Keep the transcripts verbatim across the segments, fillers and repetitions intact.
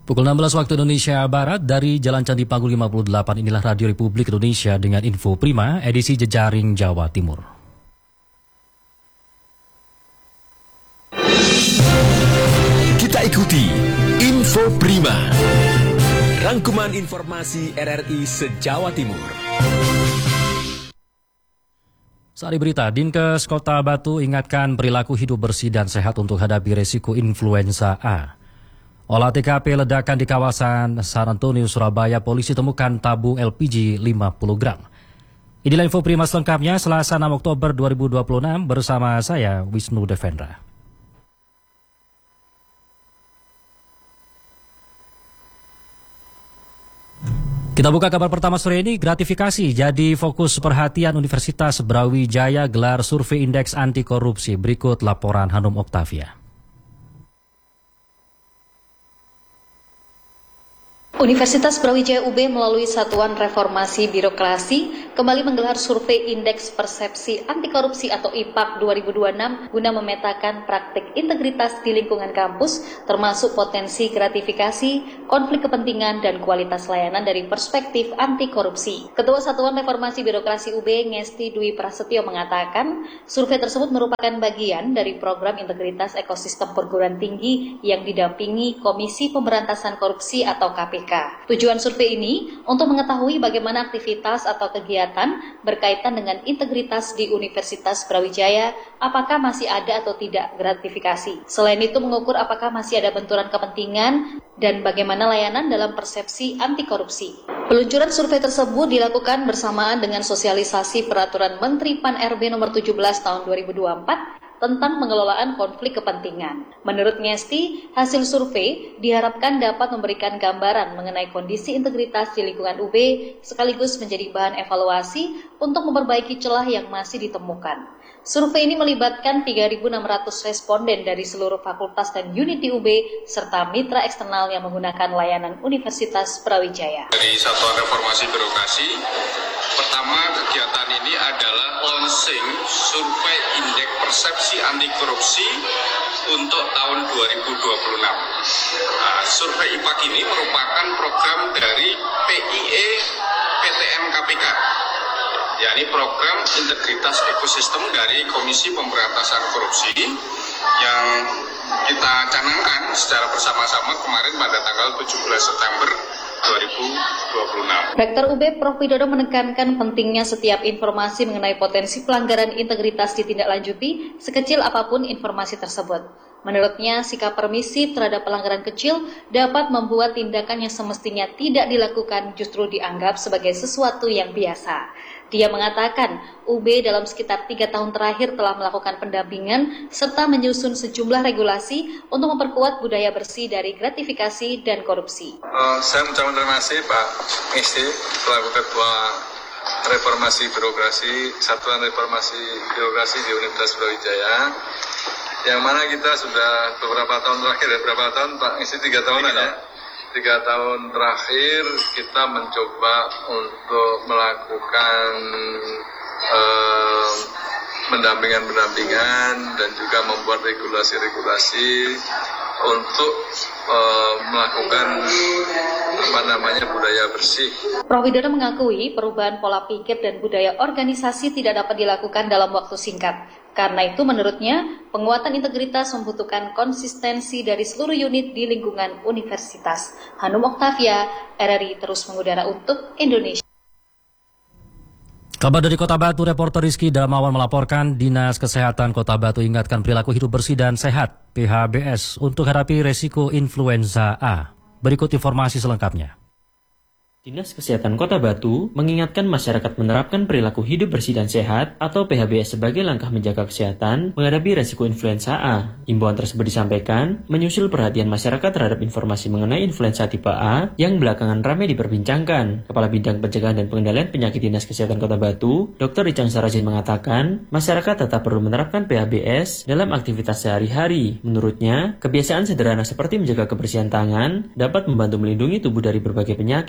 Pukul enam belas waktu Indonesia Barat dari Jalan Candi Panggul lima puluh delapan, inilah Radio Republik Indonesia dengan Info Prima edisi Jejaring Jawa Timur. Kita ikuti Info Prima, rangkuman informasi R R I se-Jawa Timur. Saat berita, Dinkes Kota Batu ingatkan perilaku hidup bersih dan sehat untuk hadapi resiko influenza A. Olah T K P ledakan di kawasan San Antonio, Surabaya, polisi temukan tabung L P G lima puluh gram. Inilah Info Prima selengkapnya Selasa enam Oktober dua ribu dua puluh enam bersama saya Wisnu Devendra. Kita buka kabar pertama sore ini. Gratifikasi jadi fokus perhatian Universitas Brawijaya gelar survei indeks anti korupsi. Berikut laporan Hanum Oktavia. Universitas Brawijaya U B melalui Satuan Reformasi Birokrasi kembali menggelar survei Indeks Persepsi Anti Korupsi atau I P A K dua ribu dua puluh enam guna memetakan praktik integritas di lingkungan kampus termasuk potensi gratifikasi, konflik kepentingan, dan kualitas layanan dari perspektif anti korupsi. Ketua Satuan Reformasi Birokrasi U B Ngesti Dwi Prasetyo mengatakan survei tersebut merupakan bagian dari program integritas ekosistem perguruan tinggi yang didampingi Komisi Pemberantasan Korupsi atau K P K. Tujuan survei ini untuk mengetahui bagaimana aktivitas atau kegiatan berkaitan dengan integritas di Universitas Brawijaya, apakah masih ada atau tidak gratifikasi. Selain itu mengukur apakah masih ada benturan kepentingan dan bagaimana layanan dalam persepsi anti korupsi. Peluncuran survei tersebut dilakukan bersamaan dengan sosialisasi Peraturan Menteri Pan R B nomor tujuh belas tahun dua ribu dua puluh empat tentang pengelolaan konflik kepentingan. Menurut Ngesti, hasil survei diharapkan dapat memberikan gambaran mengenai kondisi integritas di lingkungan U B sekaligus menjadi bahan evaluasi untuk memperbaiki celah yang masih ditemukan. Survei ini melibatkan tiga ribu enam ratus responden dari seluruh fakultas dan unit di U B serta mitra eksternal yang menggunakan layanan Universitas Brawijaya. Dari Satuan Reformasi Birokrasi, pertama kegiatan ini adalah launching survei indeks persepsi anti korupsi untuk tahun dua ribu dua puluh enam. Nah, survei I P A K ini merupakan program dari P I E P T M K P K, yakni program integritas ekosistem dari Komisi Pemberantasan Korupsi yang kita canangkan secara bersama-sama kemarin pada tanggal tujuh belas September dua ribu dua puluh enam. Rektor U B Profesor Widodo menekankan pentingnya setiap informasi mengenai potensi pelanggaran integritas ditindaklanjuti sekecil apapun informasi tersebut. Menurutnya, sikap permisif terhadap pelanggaran kecil dapat membuat tindakan yang semestinya tidak dilakukan justru dianggap sebagai sesuatu yang biasa. Dia mengatakan U B dalam sekitar tiga tahun terakhir telah melakukan pendampingan serta menyusun sejumlah regulasi untuk memperkuat budaya bersih dari gratifikasi dan korupsi. Uh, saya mengucapkan terima kasih Pak Ngesti selaku Ketua Reformasi Birokrasi Satuan Reformasi Birokrasi di Universitas Brawijaya, yang mana kita sudah beberapa tahun terakhir ya, berapa tahun Pak Ngesti, tiga tahunan ya. Tiga tahun terakhir kita mencoba untuk melakukan eh, pendampingan-pendampingan dan juga membuat regulasi-regulasi untuk eh, melakukan apa namanya budaya bersih. Profesor Widodo mengakui perubahan pola pikir dan budaya organisasi tidak dapat dilakukan dalam waktu singkat. Karena itu menurutnya, penguatan integritas membutuhkan konsistensi dari seluruh unit di lingkungan universitas. Hanum Oktavia, R R I terus mengudara untuk Indonesia. Kabar dari Kota Batu, reporter Rizky Darmawan melaporkan Dinas Kesehatan Kota Batu ingatkan perilaku hidup bersih dan sehat P H B S untuk hadapi resiko influenza A. Berikut informasi selengkapnya. Dinas Kesehatan Kota Batu mengingatkan masyarakat menerapkan perilaku hidup bersih dan sehat atau P H B S sebagai langkah menjaga kesehatan menghadapi resiko influenza A. Himbauan tersebut disampaikan menyusul perhatian masyarakat terhadap informasi mengenai influenza tipe A yang belakangan ramai diperbincangkan. Kepala Bidang Pencegahan dan Pengendalian Penyakit Dinas Kesehatan Kota Batu, Doktor Icang Sarajin mengatakan, masyarakat tetap perlu menerapkan P H B S dalam aktivitas sehari-hari. Menurutnya, kebiasaan sederhana seperti menjaga kebersihan tangan dapat membantu melindungi tubuh dari berbagai penyakit.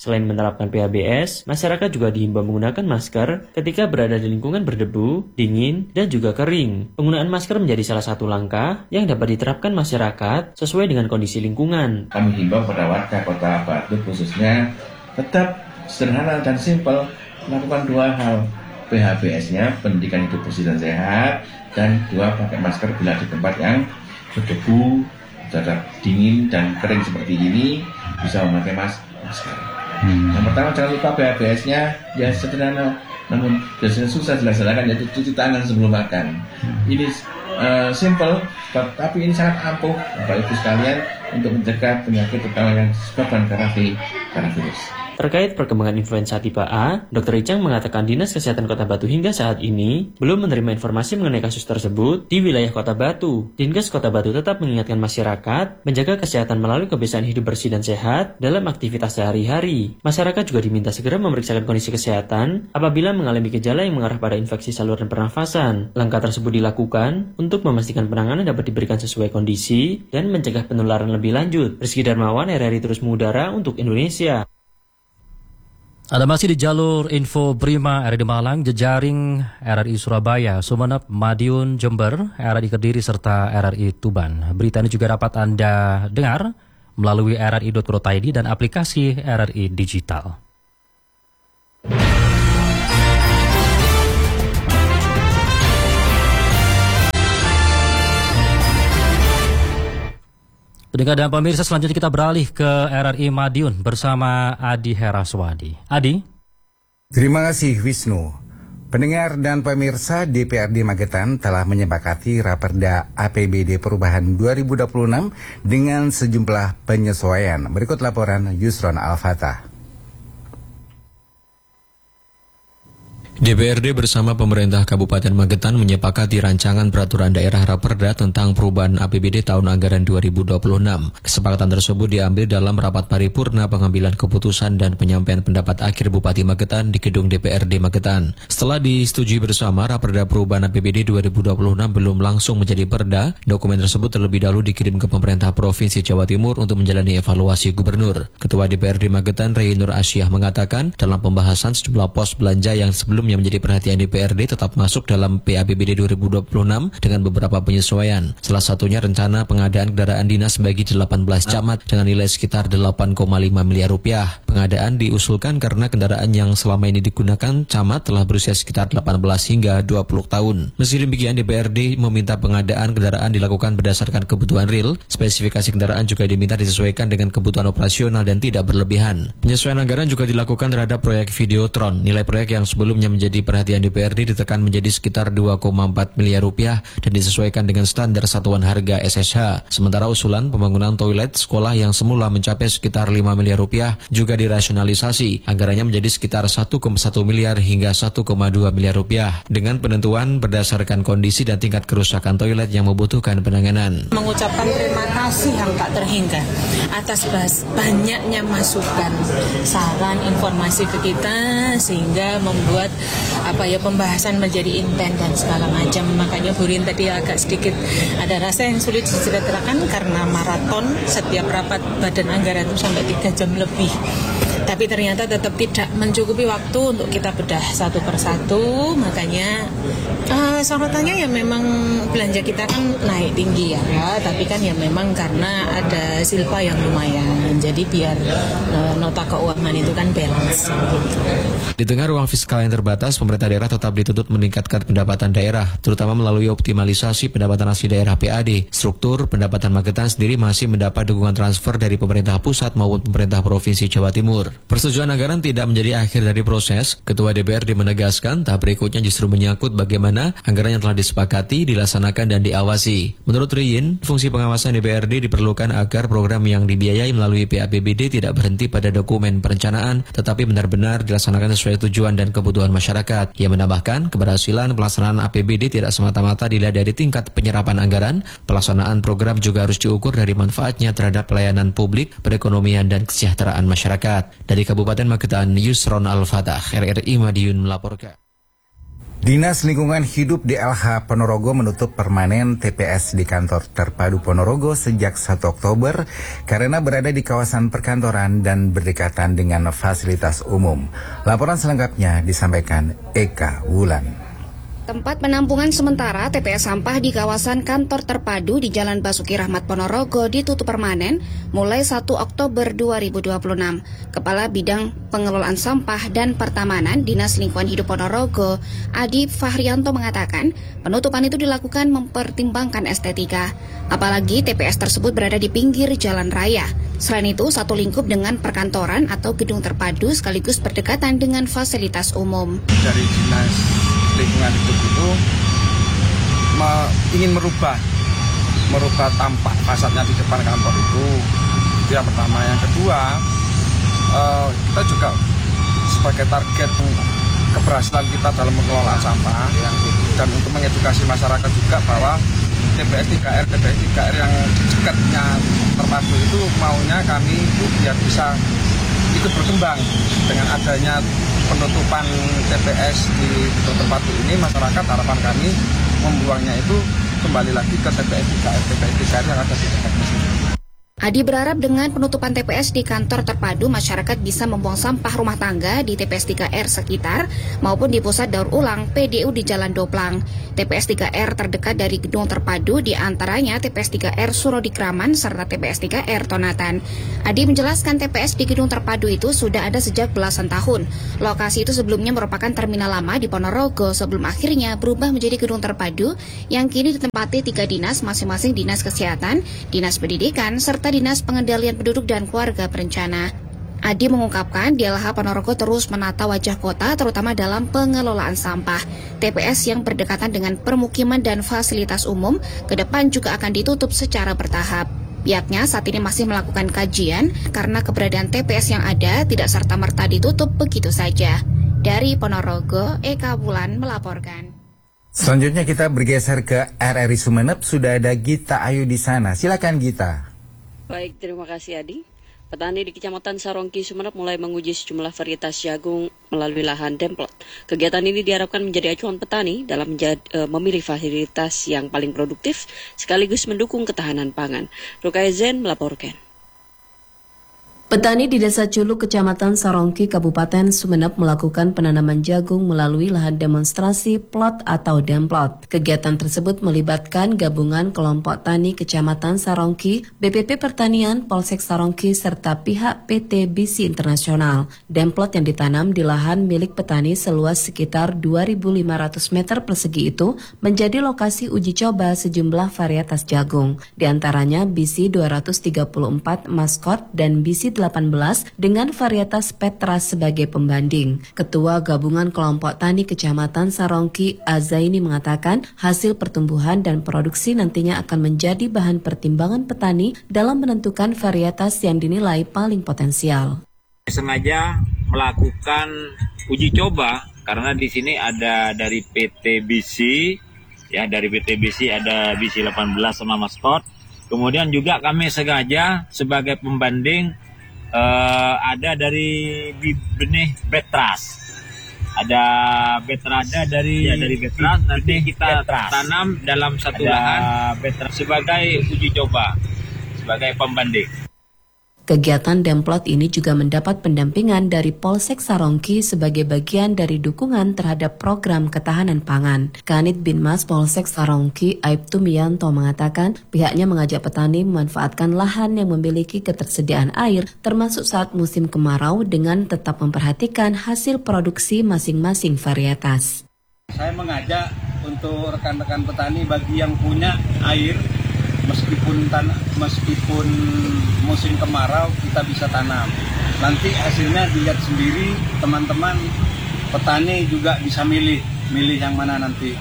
Selain menerapkan P H B S, masyarakat juga dihimbau menggunakan masker ketika berada di lingkungan berdebu, dingin, dan juga kering. Penggunaan masker menjadi salah satu langkah yang dapat diterapkan masyarakat sesuai dengan kondisi lingkungan. Kami himbau pada warga Kota Batu khususnya tetap sederhana dan simpel, melakukan dua hal. P H B S-nya, pendidikan hidup bersih dan sehat, dan dua, pakai masker bila di tempat yang berdebu, tetap dingin dan kering seperti ini, bisa memakai mas masker. Hmm. Yang pertama, jangan lupa P H B S-nya, ya sederhana, namun biasanya susah dilaksanakan, yaitu cuci tangan sebelum makan. Hmm. Ini uh, simple, tapi ini sangat ampuh, Bapak Ibu sekalian, untuk mencegah penyakit terutama yang disebabkan karena virus. Terkait perkembangan influenza tipe A, Dokter Icang mengatakan Dinas Kesehatan Kota Batu hingga saat ini belum menerima informasi mengenai kasus tersebut di wilayah Kota Batu. Dinkes Kota Batu tetap mengingatkan masyarakat menjaga kesehatan melalui kebiasaan hidup bersih dan sehat dalam aktivitas sehari-hari. Masyarakat juga diminta segera memeriksakan kondisi kesehatan apabila mengalami gejala yang mengarah pada infeksi saluran pernafasan. Langkah tersebut dilakukan untuk memastikan penanganan dapat diberikan sesuai kondisi dan mencegah penularan lebih lanjut. Rizky Darmawan, R R I Terus Mengudara untuk Indonesia. Ada masih di jalur info Prima R R I Malang, jejaring R R I Surabaya, Sumeneb, Madiun, Jember, R R I Kediri, serta R R I Tuban. Berita ini juga dapat Anda dengar melalui r r i dot co dot i d dan aplikasi R R I Digital. Pendengar dan pemirsa, selanjutnya kita beralih ke R R I Madiun bersama Adi Heraswadi. Adi. Terima kasih Wisnu. Pendengar dan pemirsa, D P R D Magetan telah menyepakati Raperda A P B D Perubahan dua ribu dua puluh enam dengan sejumlah penyesuaian. Berikut laporan Yusron Al-Fatah. D P R D bersama pemerintah Kabupaten Magetan menyepakati rancangan peraturan daerah Raperda tentang perubahan A P B D tahun anggaran dua ribu dua puluh enam. Kesepakatan tersebut diambil dalam rapat paripurna pengambilan keputusan dan penyampaian pendapat akhir Bupati Magetan di gedung D P R D Magetan. Setelah disetujui bersama, Raperda perubahan A P B D dua ribu dua puluh enam belum langsung menjadi perda. Dokumen tersebut terlebih dahulu dikirim ke pemerintah Provinsi Jawa Timur untuk menjalani evaluasi gubernur. Ketua D P R D Magetan, Rey Nur Asyah, mengatakan dalam pembahasan sejumlah pos belanja yang sebelum yang menjadi perhatian D P R D tetap masuk dalam P A P B D dua ribu dua puluh enam dengan beberapa penyesuaian. Salah satunya rencana pengadaan kendaraan dinas bagi delapan belas camat dengan nilai sekitar delapan koma lima miliar rupiah. Pengadaan diusulkan karena kendaraan yang selama ini digunakan camat telah berusia sekitar delapan belas hingga dua puluh tahun. Meski demikian, D P R D meminta pengadaan kendaraan dilakukan berdasarkan kebutuhan real. Spesifikasi kendaraan juga diminta disesuaikan dengan kebutuhan operasional dan tidak berlebihan. Penyesuaian anggaran juga dilakukan terhadap proyek Videotron. Nilai proyek yang sebelumnya menjadi perhatian D P R D ditekan menjadi sekitar dua koma empat miliar rupiah dan disesuaikan dengan standar satuan harga S S H. Sementara usulan pembangunan toilet sekolah yang semula mencapai sekitar lima miliar rupiah juga dirasionalisasi. Anggarannya menjadi sekitar satu koma satu miliar hingga satu koma dua miliar rupiah dengan penentuan berdasarkan kondisi dan tingkat kerusakan toilet yang membutuhkan penanganan. Mengucapkan terima kasih yang tak terhingga atas banyaknya masukan, saran, informasi ke kita sehingga membuat apa ya pembahasan menjadi intens dan segala macam. Makanya Burin tadi agak sedikit ada rasa yang sulit diceritakan karena maraton setiap rapat badan anggaran itu sampai tiga jam lebih. Tapi ternyata tetap tidak mencukupi waktu untuk kita bedah satu persatu. Makanya uh, sorotannya ya memang belanja kita kan naik tinggi ya, ya. Tapi kan ya memang karena ada silpa yang lumayan. Jadi biar uh, nota keuangan itu kan balance. Di tengah ruang fiskal yang terbatas, pemerintah daerah tetap dituntut meningkatkan pendapatan daerah, terutama melalui optimalisasi pendapatan asli daerah P A D. Struktur pendapatan Magetan sendiri masih mendapat dukungan transfer dari pemerintah pusat maupun pemerintah Provinsi Jawa Timur. Persetujuan anggaran tidak menjadi akhir dari proses. Ketua D P R D menegaskan tahap berikutnya justru menyangkut bagaimana anggaran yang telah disepakati dilaksanakan dan diawasi. Menurut Riyin, fungsi pengawasan D P R D diperlukan agar program yang dibiayai melalui P A P B D tidak berhenti pada dokumen perencanaan, tetapi benar-benar dilaksanakan sesuai tujuan dan kebutuhan masyarakat. Ia menambahkan, keberhasilan pelaksanaan A P B D tidak semata-mata dilihat dari tingkat penyerapan anggaran. Pelaksanaan program juga harus diukur dari manfaatnya terhadap pelayanan publik, perekonomian, dan kesejahteraan masyarakat. Dari Kabupaten Magetan, Yusron Al-Fatah, R R I Madiun melaporkan. Dinas Lingkungan Hidup D L H Ponorogo menutup permanen T P S di kantor terpadu Ponorogo sejak satu Oktober karena berada di kawasan perkantoran dan berdekatan dengan fasilitas umum. Laporan selengkapnya disampaikan Eka Wulan. Tempat penampungan sementara T P S sampah di kawasan kantor terpadu di Jalan Basuki Rahmat Ponorogo ditutup permanen mulai satu Oktober dua ribu dua puluh enam. Kepala Bidang Pengelolaan Sampah dan Pertamanan Dinas Lingkungan Hidup Ponorogo, Adi Fahrianto mengatakan, penutupan itu dilakukan mempertimbangkan estetika. Apalagi T P S tersebut berada di pinggir jalan raya. Selain itu, satu lingkup dengan perkantoran atau gedung terpadu sekaligus berdekatan dengan fasilitas umum. Dari Dinas Lingkungan Hidup itu me, ingin merubah merubah tampak fasadnya di depan kantor itu. Itu yang pertama. Yang kedua, uh, kita juga sebagai target keberhasilan kita dalam pengelolaan sampah dan untuk mengedukasi masyarakat juga bahwa T P S tiga R T P S tiga R yang dekatnya terpadu itu maunya kami itu biar bisa ikut berkembang. Dengan adanya penutupan T P S di terpadu ini, masyarakat harapan kami membuangnya itu kembali lagi ke T P S tiga R T P S tiga R yang ada di dekatnya sini. Adi berharap dengan penutupan T P S di kantor terpadu, masyarakat bisa membuang sampah rumah tangga di T P S tiga R sekitar maupun di pusat daur ulang P D U di Jalan Doplang. T P S tiga R terdekat dari gedung terpadu di antaranya T P S tiga R Surodikraman serta T P S tiga R Tonatan. Adi menjelaskan T P S di gedung terpadu itu sudah ada sejak belasan tahun. Lokasi itu sebelumnya merupakan terminal lama di Ponorogo sebelum akhirnya berubah menjadi gedung terpadu yang kini ditempati tiga dinas, masing-masing Dinas Kesehatan, Dinas Pendidikan, serta Dinas Pengendalian Penduduk dan Keluarga Berencana. Adi mengungkapkan D L H Ponorogo terus menata wajah kota terutama dalam pengelolaan sampah. T P S yang berdekatan dengan permukiman dan fasilitas umum ke depan juga akan ditutup secara bertahap. Pihaknya saat ini masih melakukan kajian karena keberadaan T P S yang ada tidak serta-merta ditutup begitu saja. Dari Ponorogo, Eka Wulan melaporkan. Selanjutnya kita bergeser ke R R I Sumeneb, sudah ada Gita Ayu di sana. Silakan Gita. Baik, terima kasih Adi. Petani di Kecamatan Sarongki, Sumeneb mulai menguji sejumlah varietas jagung melalui lahan demplot. Kegiatan ini diharapkan menjadi acuan petani dalam menjadi, e, memilih varietas yang paling produktif sekaligus mendukung ketahanan pangan. Rukaya Zen melaporkan. Petani di Desa Culuk, Kecamatan Sarongki, Kabupaten Sumeneb melakukan penanaman jagung melalui lahan demonstrasi plot atau demplot. Kegiatan tersebut melibatkan gabungan kelompok tani Kecamatan Sarongki, B P P Pertanian, Polsek Sarongki, serta pihak P T B C Internasional. Demplot yang ditanam di lahan milik petani seluas sekitar dua ribu lima ratus meter persegi itu menjadi lokasi uji coba sejumlah varietas jagung. Di antaranya B C dua ratus tiga puluh empat Maskot dan B C delapan belas dengan varietas Petra sebagai pembanding. Ketua Gabungan Kelompok Tani Kecamatan Sarongki, Azaini mengatakan hasil pertumbuhan dan produksi nantinya akan menjadi bahan pertimbangan petani dalam menentukan varietas yang dinilai paling potensial. Sengaja melakukan uji coba karena di sini ada dari P T B C, ya dari P T B C ada B C delapan belas sama Maskot. Kemudian juga kami sengaja sebagai pembanding Uh, ada dari benih Betras, ada Betrada dari ya, dari Betras nanti kita Betras. Tanam dalam satu ada lahan Betras sebagai uji coba, sebagai pembanding. Kegiatan demplot ini juga mendapat pendampingan dari Polsek Sarongki sebagai bagian dari dukungan terhadap program ketahanan pangan. Kanit Binmas Polsek Sarongki, Aibtu Miyanto mengatakan pihaknya mengajak petani memanfaatkan lahan yang memiliki ketersediaan air termasuk saat musim kemarau dengan tetap memperhatikan hasil produksi masing-masing varietas. Saya mengajak untuk rekan-rekan petani bagi yang punya air, meskipun tan meskipun musim kemarau kita bisa tanam. Nanti hasilnya dilihat sendiri, teman-teman petani juga bisa milih, milih yang mana nanti.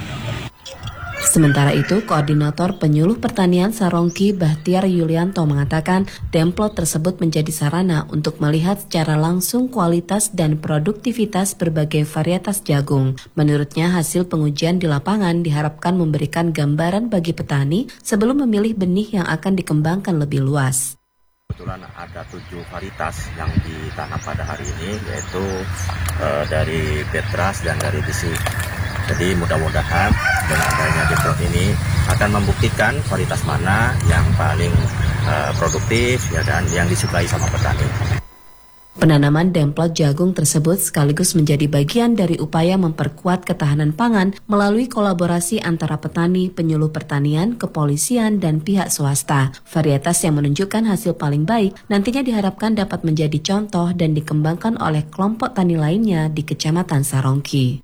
Sementara itu, Koordinator Penyuluh Pertanian Sarongki, Bahtiar Yulianto mengatakan demplot tersebut menjadi sarana untuk melihat secara langsung kualitas dan produktivitas berbagai varietas jagung. Menurutnya, hasil pengujian di lapangan diharapkan memberikan gambaran bagi petani sebelum memilih benih yang akan dikembangkan lebih luas. Kebetulan ada tujuh varietas yang ditanam pada hari ini, yaitu uh, dari Petras dan dari B C Jadi mudah-mudahan dengan adanya Demplot ini akan membuktikan varietas mana yang paling uh, produktif ya dan yang disukai sama petani. Penanaman demplot jagung tersebut sekaligus menjadi bagian dari upaya memperkuat ketahanan pangan melalui kolaborasi antara petani, penyuluh pertanian, kepolisian, dan pihak swasta. Varietas yang menunjukkan hasil paling baik nantinya diharapkan dapat menjadi contoh dan dikembangkan oleh kelompok tani lainnya di Kecamatan Sarongki.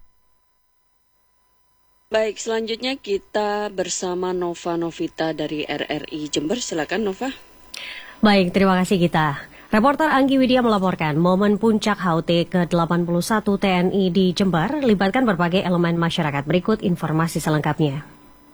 Baik, selanjutnya kita bersama Nova Novita dari R R I Jember. Silakan Nova. Baik, terima kasih kita. Reporter Anggi Widya melaporkan momen puncak H U T ke delapan puluh satu T N I di Jember libatkan berbagai elemen masyarakat. Berikut informasi selengkapnya.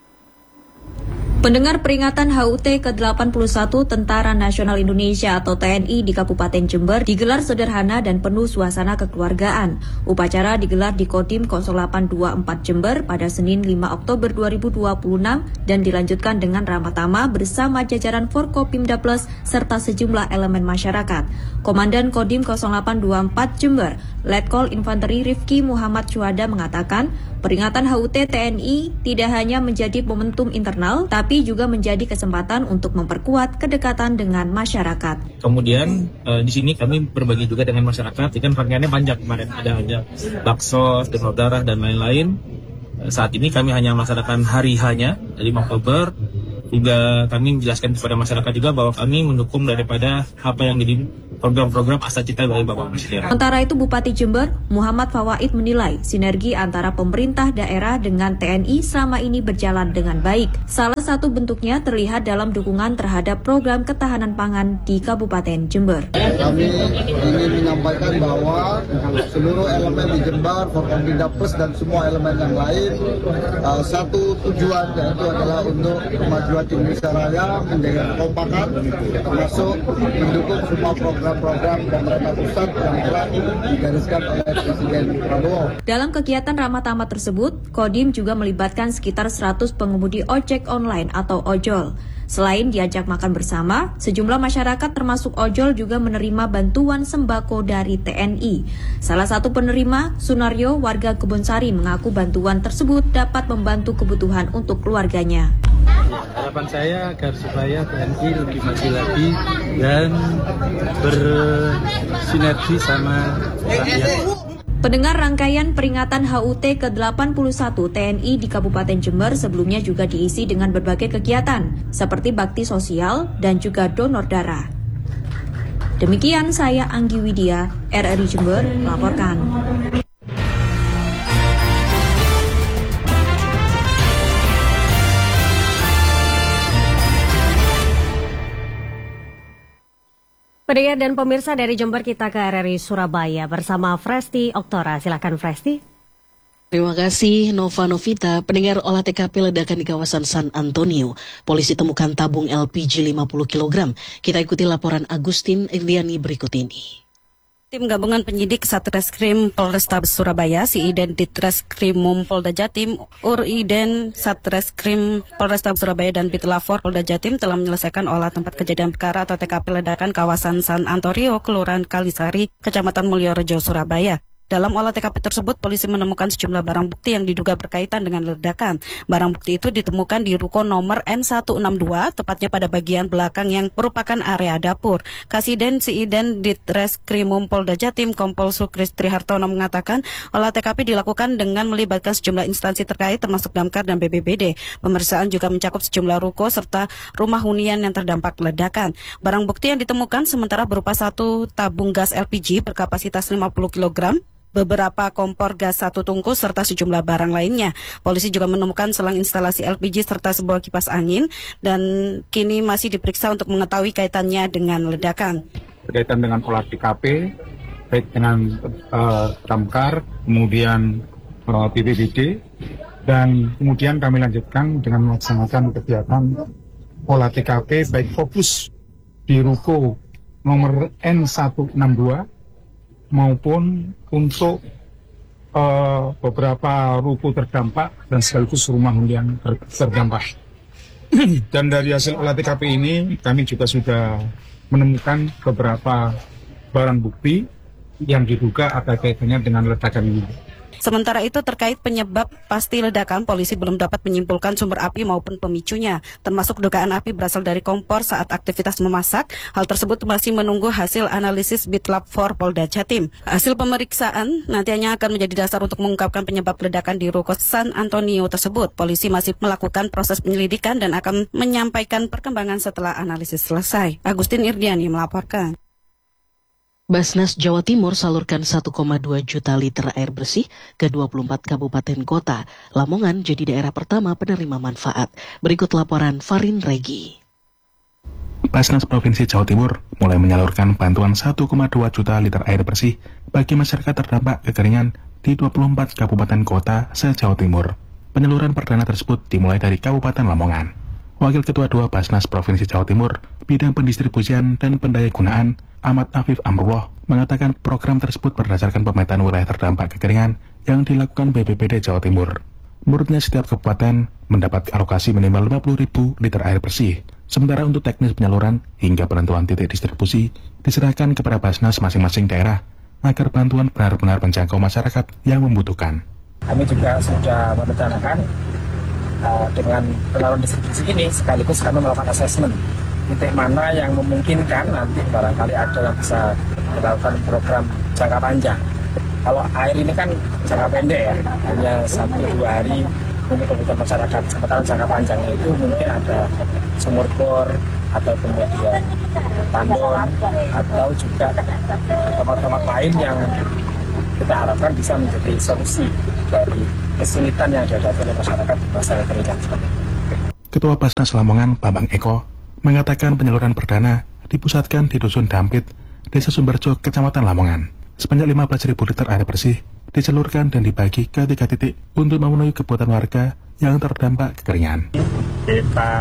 Pendengar peringatan H U T ke delapan puluh satu Tentara Nasional Indonesia atau T N I di Kabupaten Jember digelar sederhana dan penuh suasana kekeluargaan. Upacara digelar di Kodim nol delapan dua empat Jember pada Senin lima Oktober dua ribu dua puluh enam dan dilanjutkan dengan ramah tamah bersama jajaran Forkopimda Plus serta sejumlah elemen masyarakat. Komandan Kodim nol delapan dua empat Jember, Letkol Infanteri Rifki Muhammad Syuhada mengatakan, peringatan H U T T N I tidak hanya menjadi momentum internal, tapi juga menjadi kesempatan untuk memperkuat kedekatan dengan masyarakat. Kemudian uh, di sini kami berbagi juga dengan masyarakat. Ikan rangkaiannya panjang kemarin, ada ada bakso, donor darah dan lain-lain. Uh, saat ini kami hanya melaksanakan hari H-nya lima Oktober. Juga kami menjelaskan kepada masyarakat juga bahwa kami mendukung daripada apa yang jadi program-program asa cita dari Bapak Presiden. Sementara itu Bupati Jember, Muhammad Fawaid menilai sinergi antara pemerintah daerah dengan T N I selama ini berjalan dengan baik. Salah satu bentuknya terlihat dalam dukungan terhadap program ketahanan pangan di Kabupaten Jember. Kami ingin menyampaikan bahwa seluruh elemen di Jember, Forkopimda Plus dan semua elemen yang lain, uh, satu tujuan yaitu adalah untuk kemajuan Indonesia Raya, menjaga kekompakan, termasuk mendukung semua program-program pemerintah pusat yang telah digariskan oleh Presiden Prabowo. Dalam kegiatan ramah tamah tersebut, Kodim juga melibatkan sekitar seratus pengemudi ojek online atau ojol. Selain diajak makan bersama, sejumlah masyarakat termasuk ojol juga menerima bantuan sembako dari T N I. Salah satu penerima, Sunaryo, warga Kebonsari, mengaku bantuan tersebut dapat membantu kebutuhan untuk keluarganya. Harapan saya agar supaya T N I lebih maju lagi dan bersinergi sama rakyat. Pendengar rangkaian peringatan H U T ke delapan puluh satu T N I di Kabupaten Jember sebelumnya juga diisi dengan berbagai kegiatan, seperti bakti sosial dan juga donor darah. Demikian saya Anggi Widya, R R I Jember, melaporkan. Pendengar dan pemirsa dari Jember, kita ke R R I Surabaya bersama Fresti Oktora. Silakan Fresti. Terima kasih Nova Novita. Pendengar, olah T K P ledakan di kawasan San Antonio. Polisi temukan tabung L P G lima puluh kilogram. Kita ikuti laporan Agustin Irdiani berikut ini. Tim gabungan penyidik Satreskrim Polrestabes Surabaya, Siiden Ditreskrimum Polda Jatim, Uriden Satreskrim Polrestabes Surabaya dan Bitlafor Polda Jatim telah menyelesaikan olah tempat kejadian perkara atau T K P ledakan kawasan San Antonio, Kelurahan Kalisari, Kecamatan Mulyorejo, Surabaya. Dalam olah T K P tersebut, polisi menemukan sejumlah barang bukti yang diduga berkaitan dengan ledakan. Barang bukti itu ditemukan di ruko nomor N seratus enam puluh dua, tepatnya pada bagian belakang yang merupakan area dapur. Kasiden Siiden Ditreskrimum Polda Jatim, Kompol Sukris Trihartono mengatakan, olah T K P dilakukan dengan melibatkan sejumlah instansi terkait termasuk Damkar dan B B B D. Pemeriksaan juga mencakup sejumlah ruko serta rumah hunian yang terdampak ledakan. Barang bukti yang ditemukan sementara berupa satu tabung gas L P G berkapasitas lima puluh kilogram, beberapa kompor gas satu tungku serta sejumlah barang lainnya. Polisi juga menemukan selang instalasi L P G serta sebuah kipas angin dan kini masih diperiksa untuk mengetahui kaitannya dengan ledakan. Berkaitan dengan olah T K P, baik dengan uh, Damkar, kemudian uh, B B B D, dan kemudian kami lanjutkan dengan melaksanakan kegiatan olah T K P baik fokus di ruko nomor N seratus enam puluh dua maupun untuk uh, beberapa ruko terdampak dan sekaligus rumah hunian terdampak. Dan dari hasil olah T K P ini kami juga sudah menemukan beberapa barang bukti yang diduga ada kaitannya dengan ledakan ini. Sementara itu terkait penyebab pasti ledakan, polisi belum dapat menyimpulkan sumber api maupun pemicunya, termasuk dugaan api berasal dari kompor saat aktivitas memasak. Hal tersebut masih menunggu hasil analisis Bitlab empat Polda Jatim. Hasil pemeriksaan nantinya akan menjadi dasar untuk mengungkapkan penyebab ledakan di ruko San Antonio tersebut. Polisi masih melakukan proses penyelidikan dan akan menyampaikan perkembangan setelah analisis selesai. Agustin Irdiani melaporkan. Basnas Jawa Timur salurkan satu koma dua juta liter air bersih ke dua puluh empat kabupaten kota. Lamongan jadi daerah pertama penerima manfaat. Berikut laporan Farin Regi. Basnas Provinsi Jawa Timur mulai menyalurkan bantuan satu koma dua juta liter air bersih bagi masyarakat terdampak kekeringan di dua puluh empat kabupaten kota se-Jawa Timur. Penyaluran perdana tersebut dimulai dari Kabupaten Lamongan. Wakil Ketua dua Basnas Provinsi Jawa Timur, Bidang Pendistribusian dan Pendayagunaan, Ahmad Afif Amrullah, mengatakan program tersebut berdasarkan pemetaan wilayah terdampak kekeringan yang dilakukan B P B D Jawa Timur. Menurutnya setiap kabupaten mendapat alokasi minimal lima puluh ribu liter air bersih. Sementara untuk teknis penyaluran hingga penentuan titik distribusi diserahkan kepada Basnas masing-masing daerah agar bantuan benar-benar menjangkau masyarakat yang membutuhkan. Kami juga sudah merencanakan uh, dengan penyaluran distribusi ini sekaligus kami melakukan asesmen titik mana yang memungkinkan nanti barangkali ada yang bisa melakukan program jangka panjang. Kalau air ini kan jangka pendek ya, hanya satu dua hari untuk kebutuhan masyarakat. Sementara jangka panjangnya itu mungkin ada sumur bor atau kemudian tandon atau juga tempat-tempat lain yang kita harapkan bisa menjadi solusi dari kesulitan yang dihadapi oleh masyarakat di masa kekeringan. Ketua Basnas Lamongan, Bambang Eko, mengatakan penyaluran perdana dipusatkan di Dusun Dampit, Desa Sumberjo, Kecamatan Lamongan. Sebanyak lima belas ribu liter air bersih disalurkan dan dibagi ke tiga titik untuk memenuhi kebutuhan warga yang terdampak kekeringan. Kita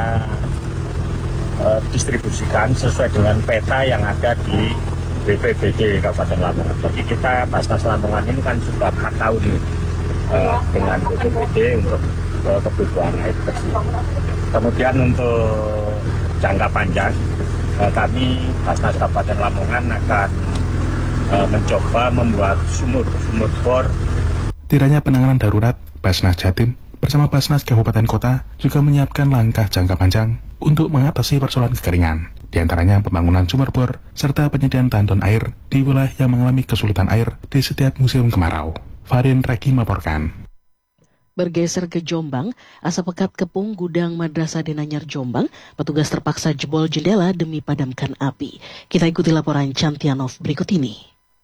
uh, distribusikan sesuai dengan peta yang ada di B P B D Kabupaten Lamongan. Jadi kita Basnas Lamongan ini kan sudah empat tahun uh, dengan B P B D untuk uh, kebutuhan air bersih. Kemudian untuk jangka panjang, uh, kami Basnas Kabupaten Lamongan akan uh, mencoba membuat sumur-sumur bor. Tiranya penanganan darurat, Basnas Jatim bersama Basnas Kabupaten Kota juga menyiapkan langkah jangka panjang untuk mengatasi persoalan kekeringan. Di antaranya pembangunan sumur bor serta penyediaan tandon air di wilayah yang mengalami kesulitan air di setiap musim kemarau. Farin Reki melaporkan. Bergeser ke Jombang, asap pekat kepung gudang Madrasah Denanyar Jombang, petugas terpaksa jebol jendela demi padamkan api. Kita ikuti laporan Cantianov berikut ini.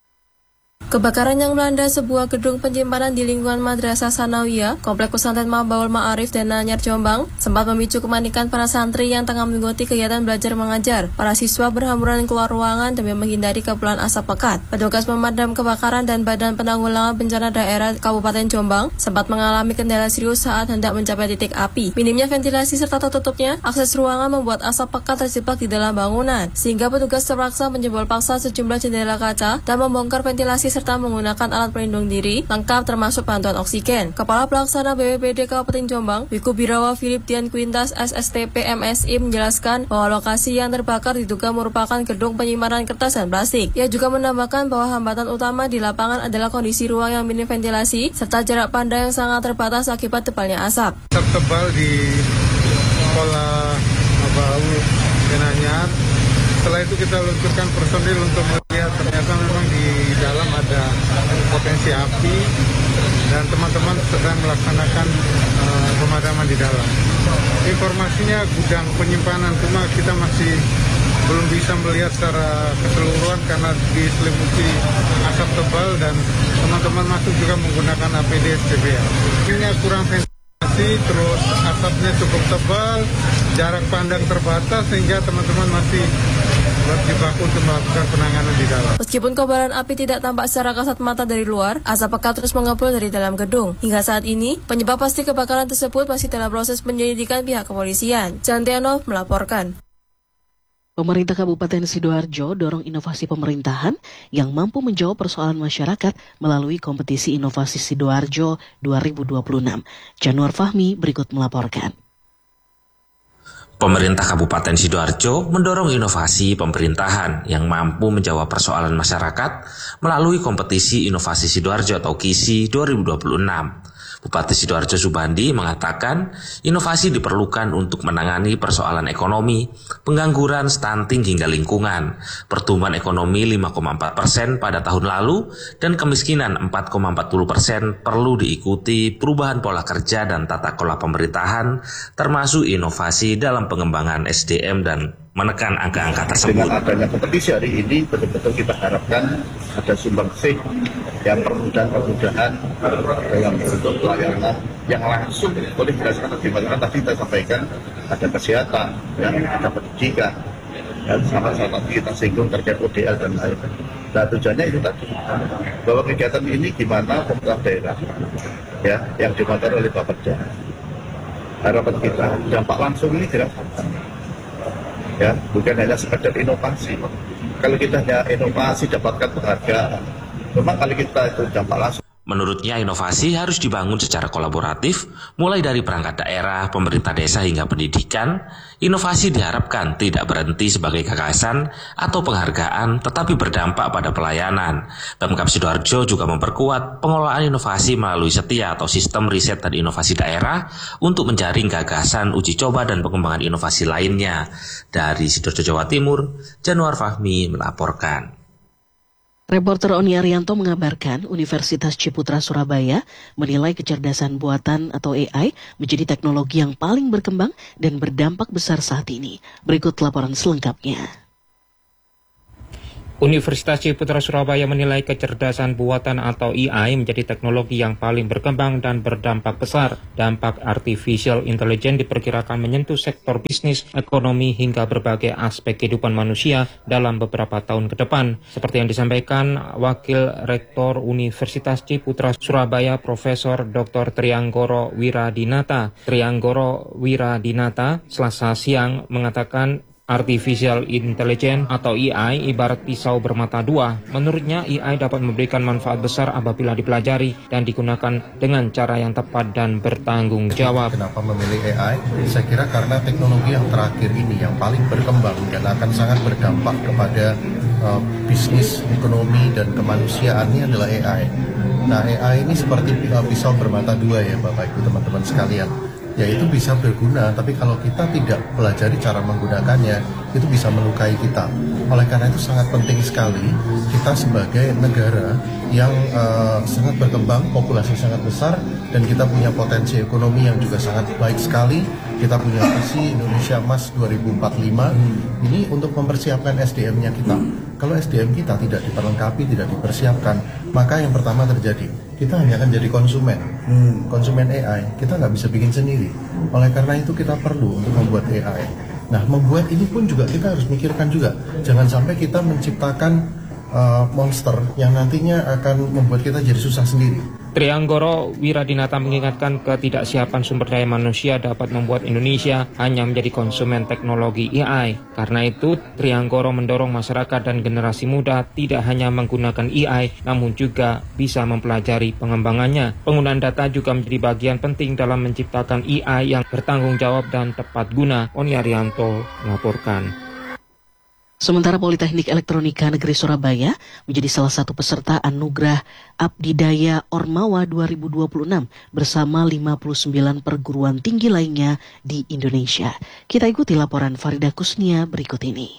Kebakaran yang melanda sebuah gedung penyimpanan di lingkungan Madrasah Sanawiyah, Komplek Pesantren Mabaul Ma'arif Denanyar Jombang, sempat memicu kepanikan para santri yang tengah mengikuti kegiatan belajar mengajar. Para siswa berhamburan keluar ruangan demi menghindari kepulan asap pekat. Petugas pemadam kebakaran dan Badan Penanggulangan Bencana Daerah Kabupaten Jombang sempat mengalami kendala serius saat hendak mencapai titik api. Minimnya ventilasi serta tertutupnya akses ruangan membuat asap pekat terjebak di dalam bangunan, sehingga petugas terpaksa menjebol paksa sejumlah jendela kaca dan membongkar ventilasi serta menggunakan alat pelindung diri lengkap termasuk bantuan oksigen. Kepala Pelaksana B P B D Kabupaten Jombang, Wiku Birawa Philip Dian Quintas S S T P M S I menjelaskan bahwa lokasi yang terbakar diduga merupakan gedung penyimpanan kertas dan plastik. Ia juga menambahkan bahwa hambatan utama di lapangan adalah kondisi ruang yang minim ventilasi serta jarak pandang yang sangat terbatas akibat tebalnya asap. Asap tebal di sekolah Mabaul Denanyar. Setelah itu kita luncurkan personil untuk melihat ternyata memang di dalam ada potensi api dan teman-teman sedang melaksanakan uh, pemadaman di dalam. Informasinya gudang penyimpanan, cuma kita masih belum bisa melihat secara keseluruhan karena diselimuti asap tebal dan teman-teman masuk juga menggunakan A P D S C B A. Ini kurang ventilasi, terus asapnya cukup tebal, jarak pandang terbatas sehingga teman-teman masih berjibaku untuk melakukan penanganan di dalam. Meskipun kobaran api tidak tampak secara kasat mata dari luar, asap pekat terus mengepul dari dalam gedung. Hingga saat ini, penyebab pasti kebakaran tersebut masih dalam proses penyelidikan pihak kepolisian. Jantianov melaporkan. Pemerintah Kabupaten Sidoarjo dorong inovasi pemerintahan yang mampu menjawab persoalan masyarakat melalui kompetisi inovasi Sidoarjo dua ribu dua puluh enam. Januar Fahmi berikut melaporkan. Pemerintah Kabupaten Sidoarjo mendorong inovasi pemerintahan yang mampu menjawab persoalan masyarakat melalui kompetisi inovasi Sidoarjo atau KISI dua ribu dua puluh enam. Bupati Sidoarjo Subandi mengatakan inovasi diperlukan untuk menangani persoalan ekonomi, pengangguran, stunting hingga lingkungan, pertumbuhan ekonomi lima koma empat persen pada tahun lalu, dan kemiskinan empat koma empat puluh persen perlu diikuti perubahan pola kerja dan tata kelola pemerintahan, termasuk inovasi dalam pengembangan S D M dan menekan angka-angka tersebut. Dengan adanya kompetisi hari ini, betul-betul kita harapkan ada sumbangsih yang permudahan-permudahan dalam bentuk pelayanan yang langsung boleh dirasakan di masyarakat. Tadi kita sampaikan ada kesehatan, ya, ada pendidikan, dan sama-sama kita singgung terkait O D L dan lain. Nah, tujuannya itu tadi, bahwa kegiatan ini gimana pemerintah daerah, ya, yang dimanfaatkan oleh Bapeda. Harapan kita dampak langsung ini dirasakan. Ya, bukan hanya sekedar inovasi. Kalau kita hanya inovasi dapatkan penghargaan, memang kalau kita itu dampak langsung. Menurutnya inovasi harus dibangun secara kolaboratif, mulai dari perangkat daerah, pemerintah desa hingga pendidikan. Inovasi diharapkan tidak berhenti sebagai gagasan atau penghargaan, tetapi berdampak pada pelayanan. Pemkab Sidoarjo juga memperkuat pengelolaan inovasi melalui Setia atau Sistem Riset dan Inovasi Daerah untuk menjaring gagasan, uji coba, dan pengembangan inovasi lainnya. Dari Sidoarjo, Jawa Timur, Januar Fahmi melaporkan. Reporter Oni Arianto mengabarkan Universitas Ciputra Surabaya menilai kecerdasan buatan atau A I menjadi teknologi yang paling berkembang dan berdampak besar saat ini. Berikut laporan selengkapnya. Universitas Ciputra Surabaya menilai kecerdasan buatan atau A I menjadi teknologi yang paling berkembang dan berdampak besar. Dampak artificial intelligence diperkirakan menyentuh sektor bisnis, ekonomi, hingga berbagai aspek kehidupan manusia dalam beberapa tahun ke depan. Seperti yang disampaikan Wakil Rektor Universitas Ciputra Surabaya, Profesor Doktor Trianggoro Wiradinata. Trianggoro Wiradinata Selasa siang mengatakan Artificial Intelligence atau A I ibarat pisau bermata dua. Menurutnya A I dapat memberikan manfaat besar apabila dipelajari dan digunakan dengan cara yang tepat dan bertanggung jawab. Kenapa memilih A I? Saya kira karena teknologi yang terakhir ini yang paling berkembang dan akan sangat berdampak kepada uh, bisnis, ekonomi, dan kemanusiaan ini adalah A I. Nah, A I ini seperti uh, pisau bermata dua ya Bapak Ibu teman-teman sekalian. Ya itu bisa berguna, tapi kalau kita tidak pelajari cara menggunakannya, itu bisa melukai kita. Oleh karena itu sangat penting sekali kita sebagai negara yang uh, sangat berkembang, populasi sangat besar, dan kita punya potensi ekonomi yang juga sangat baik sekali. Kita punya visi Indonesia Emas dua ribu empat puluh lima, ini untuk mempersiapkan S D M-nya kita. Kalau S D M kita tidak diperlengkapi, tidak dipersiapkan, maka yang pertama terjadi, kita hanya akan jadi konsumen, hmm, konsumen A I, kita nggak bisa bikin sendiri. Oleh karena itu kita perlu untuk membuat A I. Nah, membuat ini pun juga kita harus mikirkan juga, jangan sampai kita menciptakan uh, monster yang nantinya akan membuat kita jadi susah sendiri. Trianggoro Wiradinata mengingatkan ketidaksiapan sumber daya manusia dapat membuat Indonesia hanya menjadi konsumen teknologi A I. Karena itu, Trianggoro mendorong masyarakat dan generasi muda tidak hanya menggunakan A I, namun juga bisa mempelajari pengembangannya. Penggunaan data juga menjadi bagian penting dalam menciptakan A I yang bertanggung jawab dan tepat guna. Oni Arianto melaporkan. Sementara Politeknik Elektronika Negeri Surabaya menjadi salah satu peserta Anugerah Abdidaya Ormawa dua ribu dua puluh enam bersama lima puluh sembilan perguruan tinggi lainnya di Indonesia. Kita ikuti laporan Farida Kusnia berikut ini.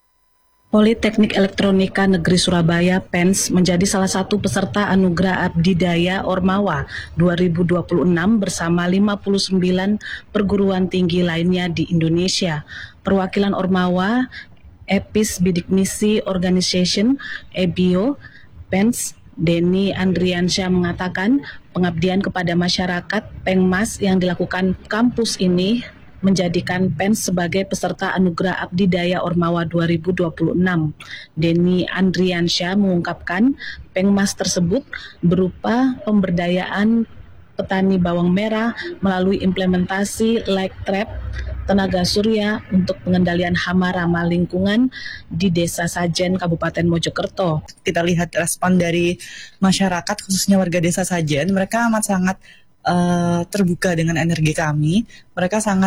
Politeknik Elektronika Negeri Surabaya P E N S menjadi salah satu peserta Anugerah Abdidaya Ormawa dua ribu dua puluh enam bersama lima puluh sembilan perguruan tinggi lainnya di Indonesia. Perwakilan Ormawa Epis Bidik Misi Organization E B O P E N S Denny Andriansyah mengatakan pengabdian kepada masyarakat Pengmas yang dilakukan kampus ini menjadikan P E N S sebagai peserta Anugerah Abdidaya Ormawa dua ribu dua puluh enam. Denny Andriansyah mengungkapkan Pengmas tersebut berupa pemberdayaan petani bawang merah melalui implementasi light trap tenaga surya untuk pengendalian hama ramah lingkungan di Desa Sajen, Kabupaten Mojokerto. Kita lihat respon dari masyarakat, khususnya warga Desa Sajen, mereka amat sangat uh, terbuka dengan energi kami. Mereka sangat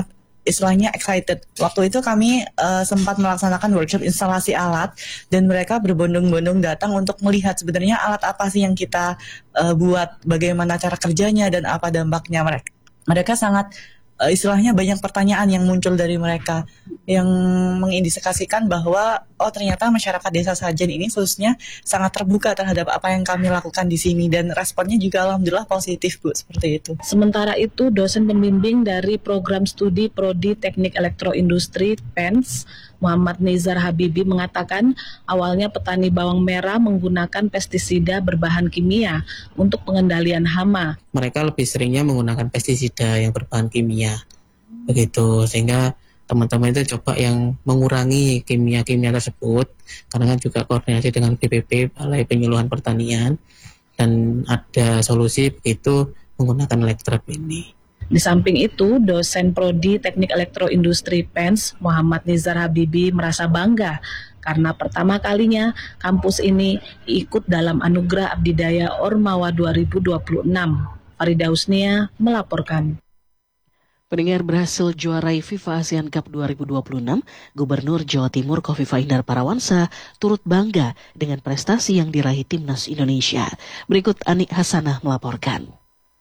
istilahnya excited. Waktu itu kami uh, sempat melaksanakan workshop instalasi alat dan mereka berbondong-bondong datang untuk melihat sebenarnya alat apa sih yang kita uh, buat, bagaimana cara kerjanya dan apa dampaknya. Mereka mereka sangat uh, istilahnya banyak pertanyaan yang muncul dari mereka yang mengindikasikan bahwa oh ternyata masyarakat Desa Sajen ini khususnya sangat terbuka terhadap apa yang kami lakukan di sini dan responnya juga alhamdulillah positif Bu, seperti itu. Sementara itu dosen pembimbing dari program studi Prodi Teknik Elektroindustri P E N S Muhammad Nizar Habibi mengatakan awalnya petani bawang merah menggunakan pestisida berbahan kimia untuk pengendalian hama. Mereka lebih seringnya menggunakan pestisida yang berbahan kimia, begitu, sehingga teman-teman itu coba yang mengurangi kimia-kimia tersebut, karena kan juga koordinasi dengan B P P, Balai Penyuluhan Pertanian, dan ada solusi begitu menggunakan Electrap ini. Di samping itu, dosen Prodi Teknik Elektroindustri P E N S Muhammad Nizar Habibi merasa bangga karena pertama kalinya kampus ini ikut dalam Anugerah Abdidaya Ormawa dua ribu dua puluh enam. Farida Husnia melaporkan. Pendengar, berhasil juarai FIFA ASEAN Cup dua ribu dua puluh enam, Gubernur Jawa Timur Khofifah Indar Parawansa turut bangga dengan prestasi yang diraih Timnas Indonesia. Berikut Anik Hasanah melaporkan.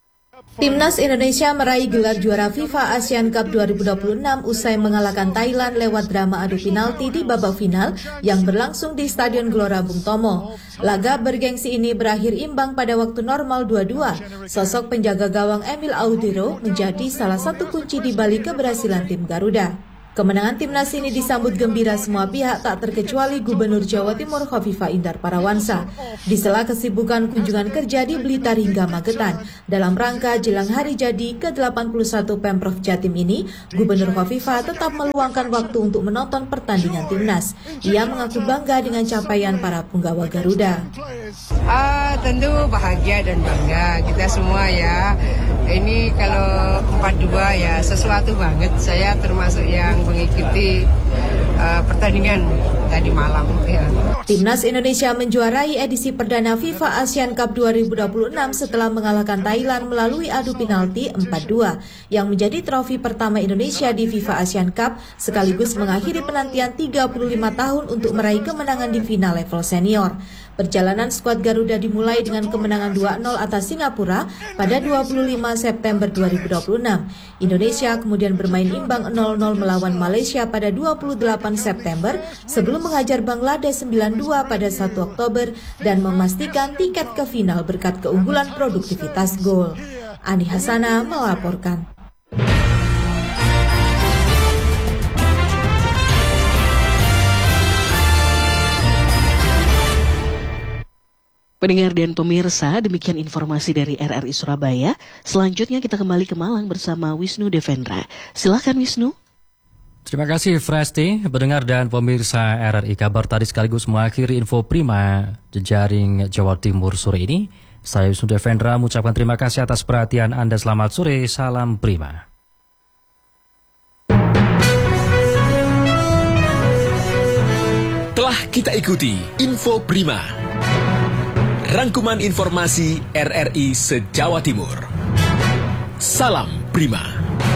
Timnas Indonesia meraih gelar juara FIFA ASEAN Cup dua ribu dua puluh enam usai mengalahkan Thailand lewat drama adu penalti di babak final yang berlangsung di Stadion Gelora Bung Tomo. Laga bergengsi ini berakhir imbang pada waktu normal dua dua. Sosok penjaga gawang Emil Audiro menjadi salah satu kunci di balik keberhasilan tim Garuda. Kemenangan timnas ini disambut gembira semua pihak tak terkecuali Gubernur Jawa Timur Khofifah Indar Parawansa. Di sela kesibukan kunjungan kerja di Blitar hingga Magetan, dalam rangka jelang hari jadi ke delapan puluh satu Pemprov Jatim ini, Gubernur Khofifah tetap meluangkan waktu untuk menonton pertandingan timnas. Ia mengaku bangga dengan capaian para punggawa Garuda. Ah, tentu bahagia dan bangga kita semua ya. Ini kalau empat dua ya sesuatu banget. Saya termasuk yang mengikuti uh, pertandingan tadi malam ya. Timnas Indonesia menjuarai edisi perdana FIFA ASEAN Cup dua ribu dua puluh enam setelah mengalahkan Thailand melalui adu penalti empat dua yang menjadi trofi pertama Indonesia di FIFA ASEAN Cup sekaligus mengakhiri penantian tiga puluh lima tahun untuk meraih kemenangan di final level senior. Perjalanan skuad Garuda dimulai dengan kemenangan dua nol atas Singapura pada dua puluh lima September dua ribu dua puluh enam. Indonesia kemudian bermain imbang nol nol melawan Malaysia pada dua puluh delapan September sebelum menghajar Bangladesh sembilan dua pada satu Oktober dan memastikan tiket ke final berkat keunggulan produktivitas gol. Ani Hasanah melaporkan. Pendengar dan pemirsa, demikian informasi dari R R I Surabaya. Selanjutnya kita kembali ke Malang bersama Wisnu Devendra. Silakan Wisnu. Terima kasih Fresti, pendengar dan pemirsa R R I. Kabar tadi sekaligus mengakhiri info prima jejaring Jawa Timur sore ini. Saya Wisnu Devendra mengucapkan terima kasih atas perhatian Anda. Selamat sore, salam prima. Telah kita ikuti info prima. Rangkuman informasi R R I se-Jawa Timur. Salam Prima.